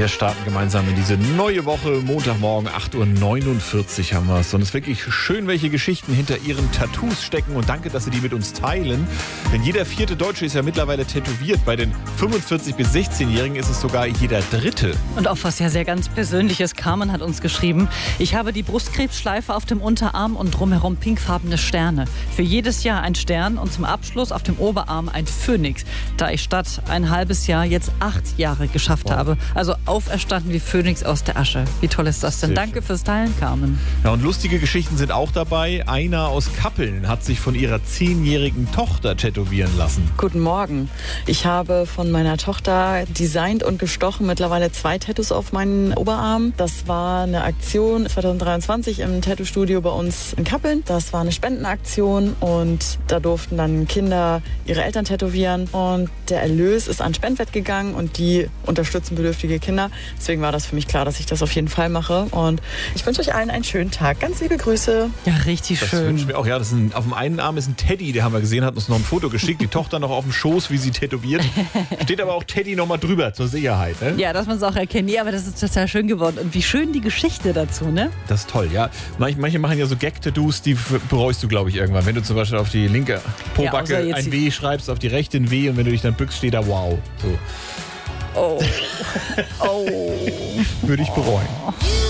Wir starten gemeinsam in diese neue Woche. Montagmorgen 8:49 Uhr haben wir es. Und es ist wirklich schön, welche Geschichten hinter ihren Tattoos stecken. Und danke, dass Sie die mit uns teilen. Denn jeder vierte Deutsche ist ja mittlerweile tätowiert. Bei den 45- bis 16-Jährigen ist es sogar jeder dritte. Und auch was ja sehr ganz Persönliches. Carmen hat uns geschrieben: Ich habe die Brustkrebsschleife auf dem Unterarm und drumherum pinkfarbene Sterne. Für jedes Jahr ein Stern und zum Abschluss auf dem Oberarm ein Phönix. Da ich statt ein halbes Jahr jetzt 8 Jahre geschafft habe. Also auferstanden wie Phönix aus der Asche. Wie toll ist das denn? Sehr Danke fürs Teilen, Carmen. Ja, und lustige Geschichten sind auch dabei. Einer aus Kappeln hat sich von ihrer 10-jährigen Tochter tätowieren lassen. Guten Morgen. Ich habe von meiner Tochter designt und gestochen mittlerweile 2 Tattoos auf meinen Oberarm. Das war eine Aktion 2023 im Tattoo-Studio bei uns in Kappeln. Das war eine Spendenaktion und da durften dann Kinder ihre Eltern tätowieren. Und der Erlös ist an Spendwett gegangen und die unterstützen bedürftige Kinder. Deswegen war das für mich klar, dass ich das auf jeden Fall mache. Und ich wünsche euch allen einen schönen Tag. Ganz liebe Grüße. Ja, richtig Das schön. wünschen wir auch. Ja, auf dem einen Arm ist ein Teddy, den haben wir gesehen, hat uns noch ein Foto geschickt. Die Tochter noch auf dem Schoß, wie sie tätowiert. Steht aber auch Teddy noch mal drüber, zur Sicherheit. Ne? Ja, dass man es auch erkennt. Ja, aber das ist total schön geworden. Und wie schön die Geschichte dazu, ne? Das ist toll, ja. Manche machen ja so Gag-Tattoos, die bereust du, glaube ich, irgendwann. Wenn du zum Beispiel auf die linke Pobacke außer jetzt ein W schreibst, auf die rechte ein W und wenn du dich dann bückst, steht da Wow. So. Oh. Oh. Würde ich bereuen.